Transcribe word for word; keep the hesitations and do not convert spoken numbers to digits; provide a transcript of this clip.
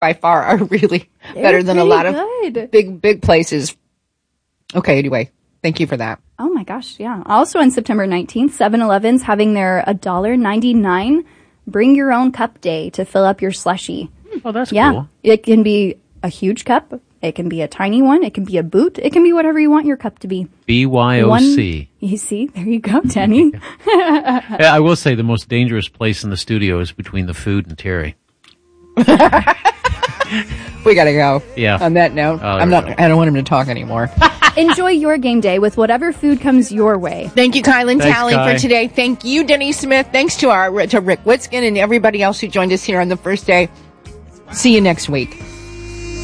by far are really They're better than a lot of good. big, big places. Okay, anyway, thank you for that. Oh my gosh, yeah. Also on September nineteenth, seven eleven's having their one dollar ninety-nine bring your own cup day to fill up your slushie. Oh, that's yeah. cool. It can be a huge cup. It can be a tiny one. It can be a boot. It can be whatever you want your cup to be. B Y O C. One, you see? There you go, Danny. Yeah, I will say the most dangerous place in the studio is between the food and Terry. We gotta go. Yeah. On that note, Oh, I'm not. right. I don't want him to talk anymore. Enjoy your game day with whatever food comes your way. Thank you, Kylan Thanks, Talley, Kai. for today. Thank you, Denny Smith. Thanks to our to Rick Witzkin and everybody else who joined us here on the first day. See you next week.